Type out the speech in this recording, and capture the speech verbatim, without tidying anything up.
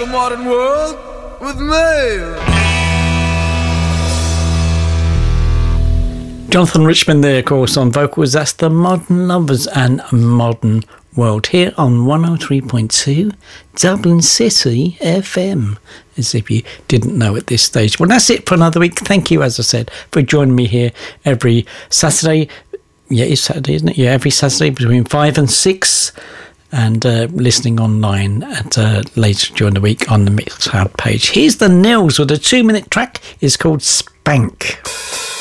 the modern world with me. Jonathan Richman there, of course, on vocals. That's the Modern Lovers and Modern World here on one oh three point two Dublin City F M, as if you didn't know at this stage. Well, that's it for another week. Thank you, as I said, for joining me here every Saturday. Yeah, it's Saturday, isn't it? Yeah, every Saturday between five and six, and uh, listening online at uh, later during the week on the Mixcloud page. Here's the Nils with a two-minute track. It's called Spank.